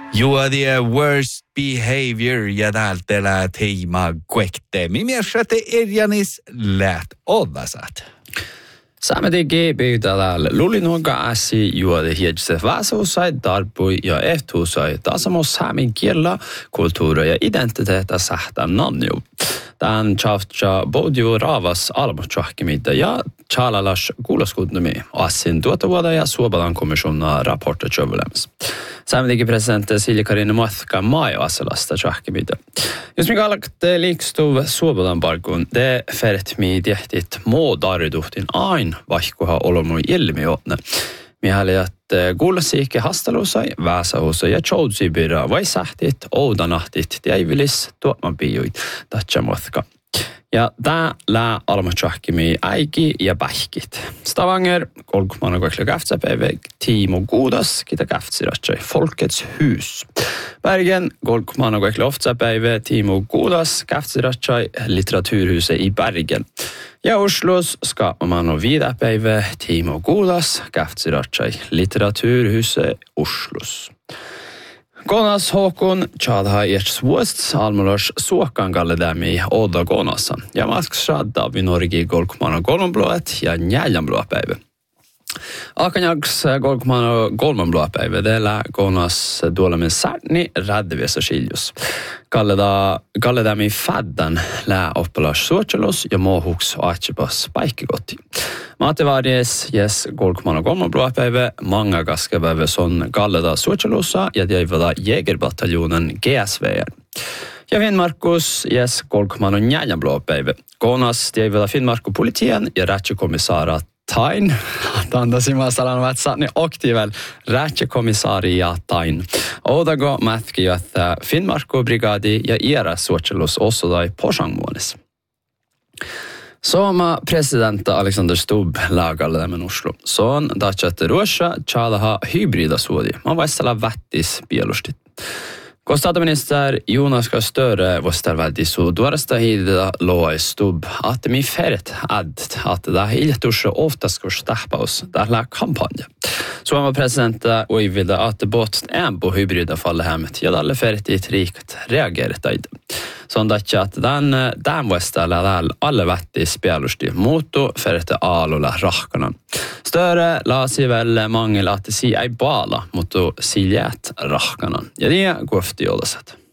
Juodie worst behavior ja täältä teema kuekte. Mimiässäte Erjanis läht ollasat. Saamme GB-täällä lulinuoga äsi juode hiedse vaasuusai, tarpui ja ehtuusai. Tasamos saamen kielä, kulttuuri ja identiteetä sähtää nanju. Tämän tjauhtja bodju raavas almotjahkimita ja tjaalalas kuulaskuutnumi assin tuota vuoda ja Suobalan komissona raportta tjövulems. Saamen presidentti Silja Karina Mathka maajo aselasta tjahkimita. Jos mikä alkte liikstuv Suobalan parkun, det färt mi tehtit muodariduhtin ain vaihkuha olomui ilmiötne. Mikäli, että kuulasiikke hastelusai, väsähusai ja tjoudsibira vai sähtit, oudanahtit, tjäivilis, tuotmanpijuit, tatsamothka. Ja tää lää almatjahkimi äiki ja pähkit. Stavanger, kolkmaana koekle käftsäpäivä, Timo Gudas, kita käftsiratsai, Folkets hus. Bergen, kolkmaana koekle oftsäpäivä, Timo Gudas, käftsiratsai, litteraturhuset i Bergen. Ja Oslos skapamano vidapäivä, Timo Gudas, käftsiratsai, litteraturhuset Oslos. Gonas Håkon tjadha ers vuost almulas suokkaan kalledämi Oda Gonassa. Ja maskshadda vi Norgi golkmana golmanblået ja njäljanblåpäivä. Akanjags golkmana golmanblåpäivä dela Gonas duolemen särni räddevesa skiljus. Kalledämi faddan lää oppelas suotselos ja mohuks aatsepas paikkegotti. Matevarjes jes golkmana golmanblåpäivä manga kaskepäivä son kalleda suotselossa ja teivada jägerbataljonen GSV. Ja Finnmarkus jes golkmana njäljanblåpäivä. Gonas teivada Finnmarku politien ja rätsekommissara Tain, tandasimme salan vatsani aktiivel rätsekommissariatain. Odago mätki, että Finnmarku-brigadi ja era suotselus osodai posangmuonis. Sama president Alexander Stubb lagalle tämän Oslo. Son datsat Russia tjalaha hybrida suodi. Man vaistella vättis bielustit. Kun statsminister Jonas Gahr Støre vastarvaldi så duorasta hidda loa Stubb att mi färt att det iltusse oftast går stahpaus där kampanja. Suomen president uivida att bot på hybrida falle hemmet ja dalle färt i rikt reagerat. Sondatja att den vastalla alle vätti spjälusti muuttu färt alulla rahkanan. Støre la sig väl mangel att si ei bala mutta siljät rahkanan. Ja det går ofta jollaset.